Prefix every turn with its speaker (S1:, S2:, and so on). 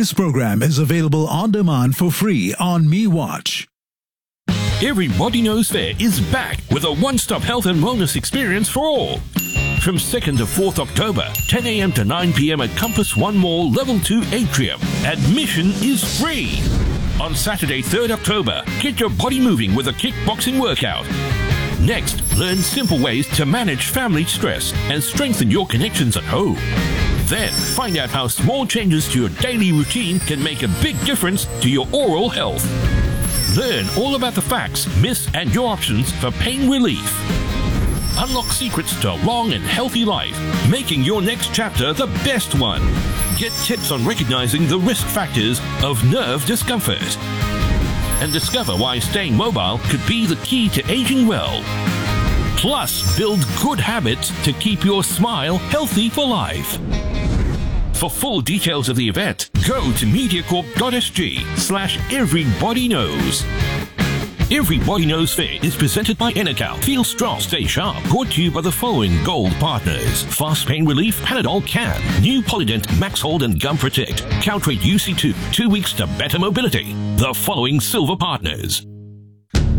S1: This program is available on demand for free on MeWatch.
S2: Everybody Knows Fair is back with a one-stop health and wellness experience for all. From 2nd to 4th October, 10 a.m. to 9 p.m. at Compass One Mall Level 2 Atrium. Admission is free. On Saturday, 3rd October, get your body moving with a kickboxing workout. Next, learn simple ways to manage family stress and strengthen your connections at home. Then, find out how small changes to your daily routine can make a big difference to your oral health. Learn all about the facts, myths, and your options for pain relief. Unlock secrets to a long and healthy life, making your next chapter the best one. Get tips on recognizing the risk factors of nerve discomfort. And discover why staying mobile could be the key to aging well. Plus, build good habits to keep your smile healthy for life. For full details of the event, go to MediaCorp.sg/everybodyknows. Everybody Knows Fair is presented by Enecal. Feel strong, stay sharp. Brought to you by the following gold partners: Fast Pain Relief, Panadol Can, New Polydent, Max Hold and Gum Protect, Caltrate UC2, 2 weeks to better mobility. The following silver partners: